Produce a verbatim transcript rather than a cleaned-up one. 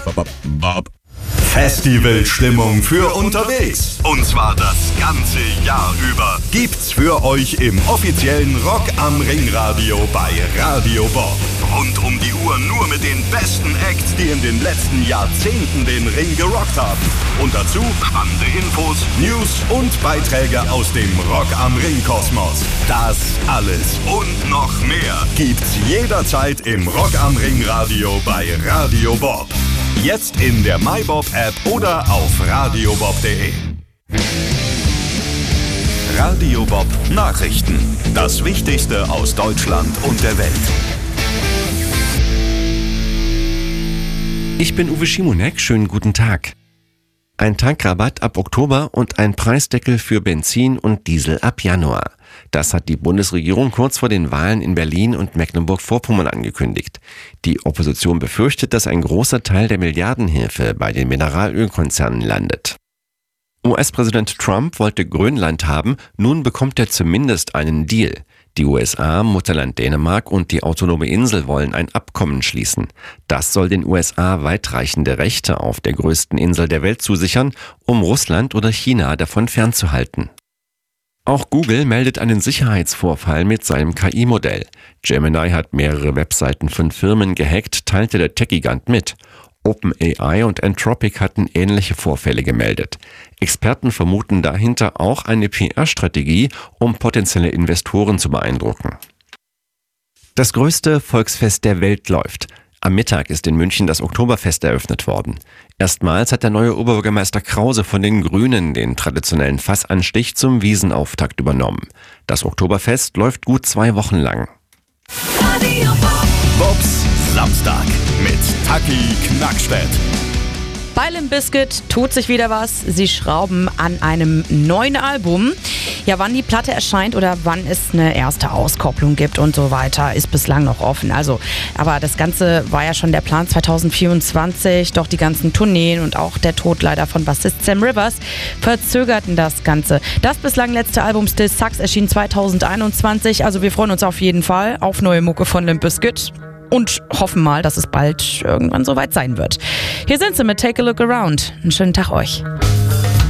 Bob. Festivalstimmung für unterwegs. Und zwar das ganze Jahr über. Gibt's für euch im offiziellen Rock am Ring Radio bei Radio Bob. Rund um die Uhr nur mit den besten Acts, die in den letzten Jahrzehnten den Ring gerockt haben. Und dazu spannende Infos, News und Beiträge aus dem Rock am Ring Kosmos. Das alles und noch mehr gibt's jederzeit im Rock am Ring Radio bei Radio Bob. Jetzt in der MyBob-App oder auf radiobob punkt de. Radio Bob Nachrichten. Das Wichtigste aus Deutschland und der Welt. Ich bin Uwe Schimonek, schönen guten Tag. Ein Tankrabatt ab Oktober und ein Preisdeckel für Benzin und Diesel ab Januar. Das hat die Bundesregierung kurz vor den Wahlen in Berlin und Mecklenburg-Vorpommern angekündigt. Die Opposition befürchtet, dass ein großer Teil der Milliardenhilfe bei den Mineralölkonzernen landet. U S-Präsident Trump wollte Grönland haben, nun bekommt er zumindest einen Deal. Die U S A, Mutterland Dänemark und die autonome Insel wollen ein Abkommen schließen. Das soll den U S A weitreichende Rechte auf der größten Insel der Welt zusichern, um Russland oder China davon fernzuhalten. Auch Google meldet einen Sicherheitsvorfall mit seinem K I-Modell. Gemini hat mehrere Webseiten von Firmen gehackt, teilte der Tech-Gigant mit. OpenAI und Anthropic hatten ähnliche Vorfälle gemeldet. Experten vermuten dahinter auch eine P R-Strategie, um potenzielle Investoren zu beeindrucken. Das größte Volksfest der Welt läuft. Am Mittag ist in München das Oktoberfest eröffnet worden. Erstmals hat der neue Oberbürgermeister Krause von den Grünen den traditionellen Fassanstich zum Wiesenauftakt übernommen. Das Oktoberfest läuft gut zwei Wochen lang. Bobs Samstag mit Taki Knackstedt. Bei Limp Bizkit tut sich wieder was. Sie schrauben an einem neuen Album. Ja, wann die Platte erscheint oder wann es eine erste Auskopplung gibt und so weiter, ist bislang noch offen. Also, aber das Ganze war ja schon der Plan zwanzig vierundzwanzig. Doch die ganzen Tourneen und auch der Tod leider von Bassist Sam Rivers verzögerten das Ganze. Das bislang letzte Album Still Sucks erschien zwanzig einundzwanzig. Also wir freuen uns auf jeden Fall auf neue Mucke von Limp Bizkit. Und hoffen mal, dass es bald irgendwann soweit sein wird. Hier sind sie mit Take a Look Around. Einen schönen Tag euch.